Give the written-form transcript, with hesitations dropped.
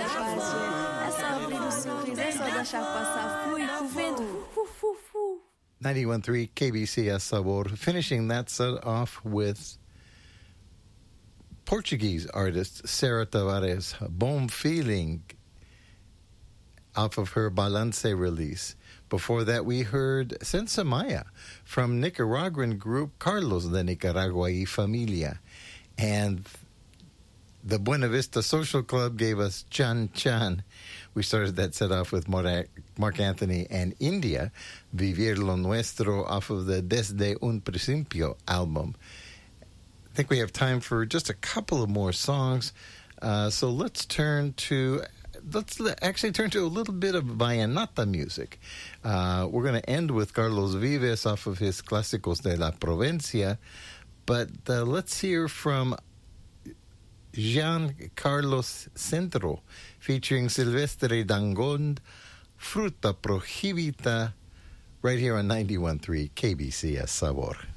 paz, é só abrir o sorriso, é só deixar passar. Fui com o vento. 91.3 KBCS Sabor, finishing that set off with Portuguese artist Sarah Tavares, Bom Feeling, off of her Balance release. Before that, we heard Sensamaya from Nicaraguan group Carlos de Nicaragua y Familia. And the Buena Vista Social Club gave us Chan Chan. We started that set off with Mark Anthony and India, Vivir lo Nuestro, off of the Desde un Principio album. I think we have time for just a couple of more songs. So let's actually turn to a little bit of vallenata music. We're going to end with Carlos Vives off of his Clásicos de la Provincia, but let's hear from Jean Carlos Centro featuring Silvestre Dangond, Fruta Prohibita, right here on 91.3 KBCS Sabor.